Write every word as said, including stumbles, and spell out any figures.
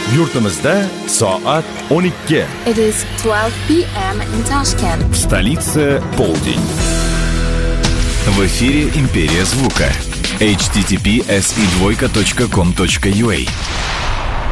Yurtimizda soat o'n ikki. It is twelve p m in Tashkent. В столице полдень. В эфире «Империя звука». эйч ти ти пи эс и двойка точка ком точка ю а.